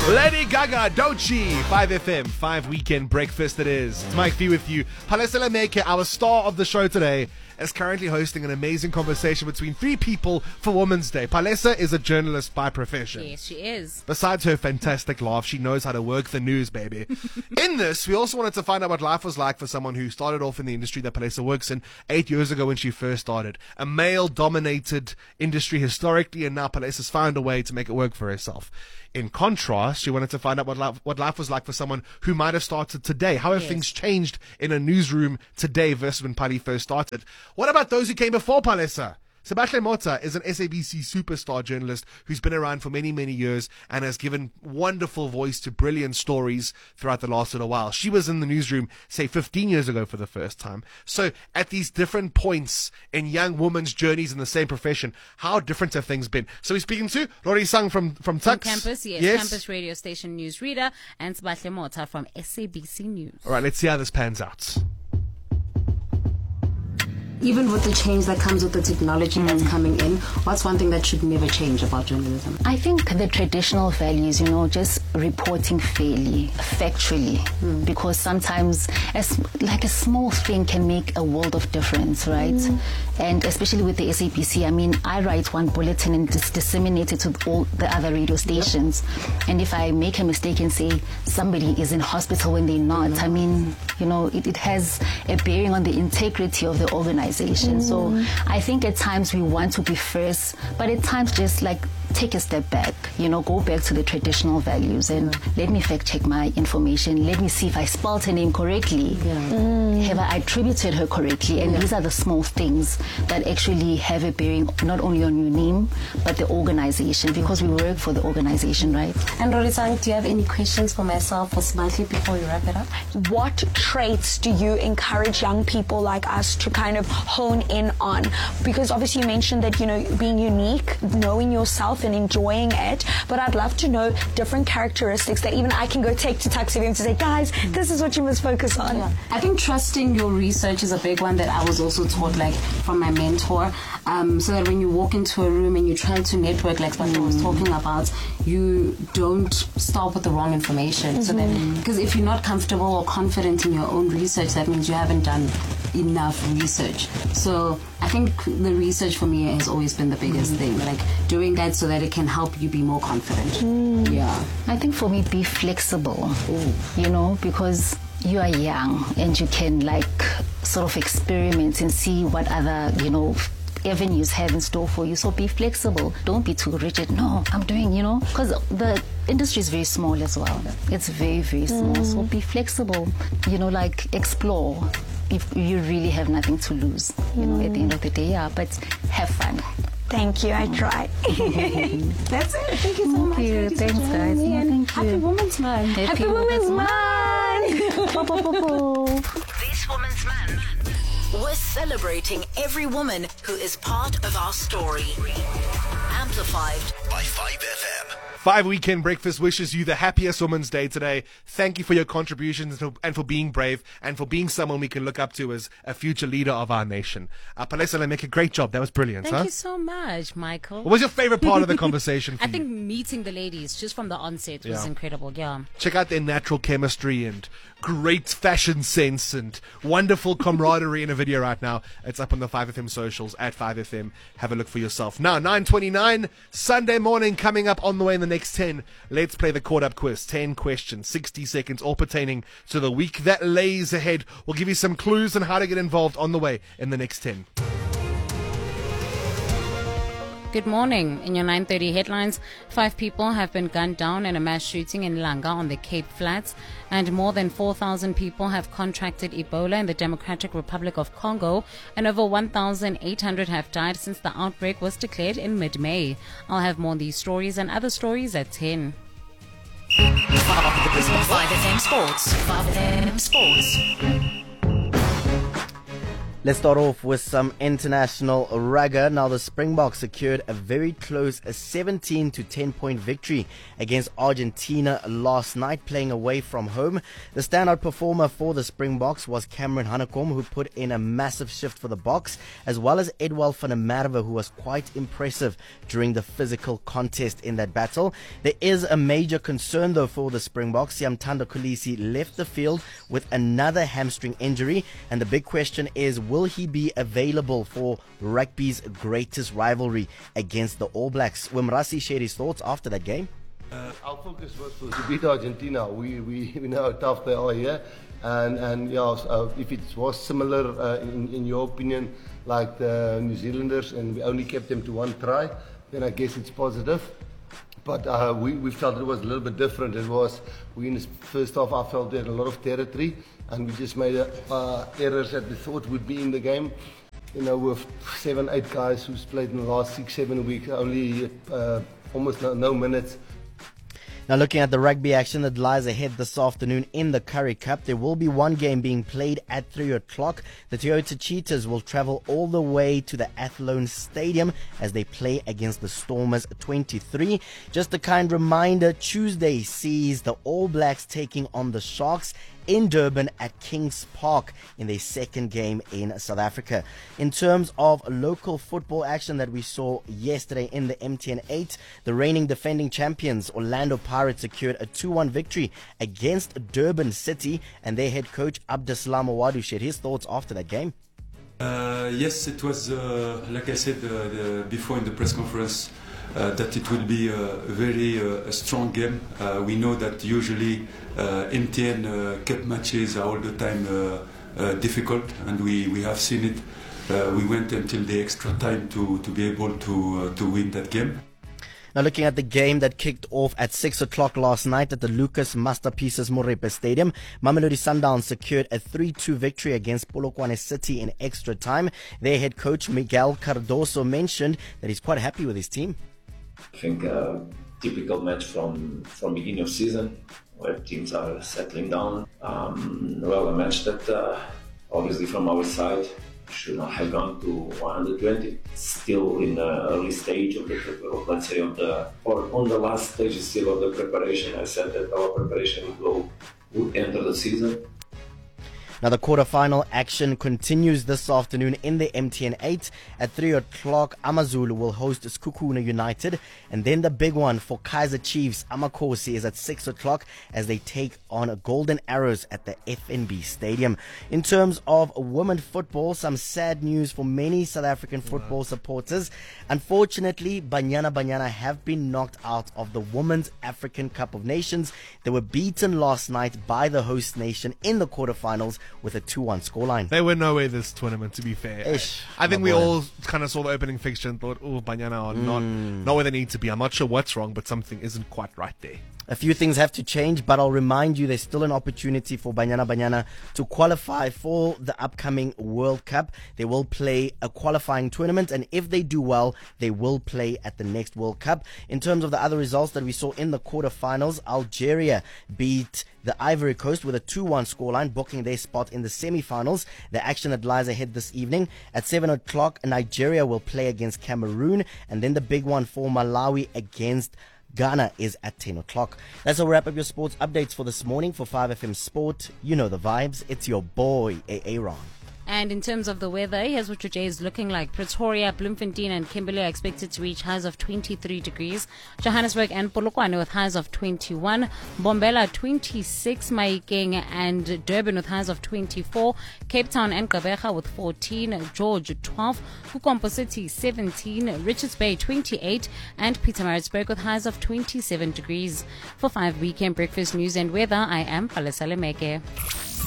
Lady Gaga, Doechii, 5FM, 5 Weekend Breakfast it is. It's Mike V with you. Palesa Lemeke, our star of the show today, is currently hosting an amazing conversation between three people for Women's Day. Palesa is a journalist by profession. Yes, she is. Besides her fantastic laugh, she knows how to work the news, baby. In this, we also wanted to find out what life was like for someone who started off in the industry that Palesa works in 8 years ago when she first started. A male-dominated industry historically, and now Palesa's found a way to make it work for herself. In contrast, she wanted to find out what life was like for someone who might have started today. How have things changed in a newsroom today versus when Pali first started? What about those who came before Palesa? Sebahle Mota is an SABC superstar journalist who's been around for many, many years and has given wonderful voice to brilliant stories throughout the last little while. She was in the newsroom, say, 15 years ago for the first time. So at these different points in young women's journeys in the same profession, how different have things been? So we're speaking to Rory Sang from Tuks. From Campus, yes, Campus radio station newsreader, and Sebahle Mota from SABC News. All right, let's see how this pans out. Even with the change that comes with the technology that's coming in, what's one thing that should never change about journalism? I think the traditional values, just reporting fairly, factually, because sometimes like a small thing can make a world of difference, right? And especially with the SABC, I write one bulletin and it's disseminated to all the other radio stations. And if I make a mistake and say somebody is in hospital when they're not, it has a bearing on the integrity of the organization. So I think at times we want to be first, but at times just like take a step back, go back to the traditional values and let me fact check my information. Let me see if I spelled her name correctly. Have I attributed her correctly? And these are the small things that actually have a bearing not only on your name, but the organization, because we work for the organization, right? And Rory Sang, do you have any questions for myself or Sebahle before we wrap it up? What traits do you encourage young people like us to kind of hone in on? Because obviously you mentioned that, being unique, knowing yourself and enjoying it, but I'd love to know different characteristics that even I can go take to Tuks FM to say, guys, this is what you must focus on. I think trusting your research is a big one that I was also taught from my mentor, so that when you walk into a room and you try to network like what I was talking about, you don't start with the wrong information. So then, because if you're not comfortable or confident in your own research, that means you haven't done enough research. So I think the research for me has always been the biggest thing, doing that so that it can help you be more confident. I think for me, be flexible, because you are young and you can sort of experiment and see what other, avenues have in store for you. So be flexible. Don't be too rigid. No, I'm doing, because the industry is very small as well. It's very, very small. So be flexible, explore. If you really have nothing to lose, at the end of the day, but have fun. Thank you, I try. That's it. Thank you so much. Thanks, guys. Thank you. Happy Women's Month. Happy Women's Month. This Women's Month, we're celebrating every woman who is part of our story. Amplified by 5FM. 5 Weekend Breakfast wishes you the happiest Women's Day today. Thank you for your contributions and for being brave and for being someone we can look up to as a future leader of our nation. Palesa Lemeke, a great job. That was brilliant. Thank you so much, Michael. What was your favorite part of the conversation for I think meeting the ladies just from the onset was incredible. Check out their natural chemistry and great fashion sense and wonderful camaraderie in a video right now. It's up on the 5FM socials at 5FM. Have a look for yourself. Now, 9:29, Sunday morning coming up on the way in the next 10. Let's play the Caught Up Quiz. 10 questions, 60 seconds, all pertaining to the week that lays ahead. We'll give you some clues on how to get involved on the way in the next 10. Good morning. In your 9:30 headlines, 5 people have been gunned down in a mass shooting in Langa on the Cape Flats, and more than 4,000 people have contracted Ebola in the Democratic Republic of Congo, and over 1,800 have died since the outbreak was declared in mid-May. I'll have more on these stories and other stories at 10. 5FM Sports. 5FM Sports. Let's start off with some international rugger. Now, the Springboks secured a very close 17 to 10 point victory against Argentina last night, playing away from home. The standout performer for the Springboks was Cameron Hanekom, who put in a massive shift for the Boks, as well as Edwal van der Merwe, who was quite impressive during the physical contest in that battle. There is a major concern, though, for the Springboks. Siyamthanda Kolisi left the field with another hamstring injury, and the big question is, will he be available for rugby's greatest rivalry against the All Blacks? Wimrasi shared his thoughts after that game. Our focus was to beat Argentina. We know how tough they are here, and yeah, so if it was similar in your opinion like the New Zealanders, and we only kept them to one try, then I guess it's positive. But we felt it was a little bit different. We in the first half, I felt they had a lot of territory, and we just made errors that we thought would be in the game. You know, with 7-8 guys who's played in the last 6-7 weeks, only almost no minutes. Now, looking at the rugby action that lies ahead this afternoon in the Currie Cup, there will be one game being played at 3 o'clock. The Toyota Cheetahs will travel all the way to the Athlone Stadium as they play against the Stormers 23. Just a kind reminder, Tuesday sees the All Blacks taking on the Sharks in Durban at Kings Park in their second game in South Africa. In terms of local football action that we saw yesterday in the MTN 8, the reigning defending champions Orlando Pirates secured a 2-1 victory against Durban City, and their head coach Abdeslam Awadu shared his thoughts after that game. Yes, it was, like I said before in the press conference, that it will be a very strong game. We know that usually MTN Cup matches are all the time difficult, and we have seen it. We went until the extra time to be able to win that game. Now, looking at the game that kicked off at 6 o'clock last night at the Lucas Masterpieces Morepe Stadium, Mamelodi Sundowns secured a 3-2 victory against Polokwane City in extra time. Their head coach Miguel Cardoso mentioned that he's quite happy with his team. I think typical match from beginning of season where teams are settling down. Well, a match that obviously from our side should not have gone to 120. Still in the early stage of the, let's say, on the last stage still of the preparation. I said that our preparation would enter the season. Now, the quarterfinal action continues this afternoon in the MTN 8. At 3 o'clock, AmaZulu will host Sekhukhune United. And then the big one for Kaizer Chiefs, Amakhosi, is at 6 o'clock as they take on Golden Arrows at the FNB Stadium. In terms of women football, some sad news for many South African football supporters. Unfortunately, Banyana have been knocked out of the Women's African Cup of Nations. They were beaten last night by the host nation in the quarterfinals with a 2-1 scoreline. They were nowhere this tournament, to be fair. I think we all kind of saw the opening fixture and thought, oh, Banyana are not where they need to be. I'm not sure what's wrong, but something isn't quite right there. A few things have to change, but I'll remind you there's still an opportunity for Banyana to qualify for the upcoming World Cup. They will play a qualifying tournament, and if they do well, they will play at the next World Cup. In terms of the other results that we saw in the quarterfinals, Algeria beat the Ivory Coast with a 2-1 scoreline, booking their spot in the semi-finals. The action that lies ahead this evening at 7 o'clock, Nigeria will play against Cameroon, and then the big one for Malawi against Ghana is at 10 o'clock. That's how we wrap up your sports updates for this morning. For 5FM Sport, you know the vibes. It's your boy, Aaron. And in terms of the weather, here's what your day is looking like. Pretoria, Bloemfontein and Kimberley are expected to reach highs of 23 degrees. Johannesburg and Polokwane with highs of 21. Bombela 26. Mahikeng and Durban with highs of 24. Cape Town and Gqeberha with 14. George 12. Kukompo City 17. Richards Bay 28. And Pietermaritzburg with highs of 27 degrees. For 5 weekend breakfast news and weather, I am Palesa Lemeke.